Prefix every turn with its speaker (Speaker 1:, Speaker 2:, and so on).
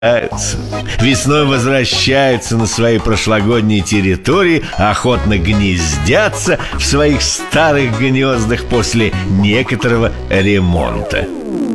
Speaker 1: Весной возвращаются на свои прошлогодние территории, охотно гнездятся в своих старых гнездах после некоторого ремонта.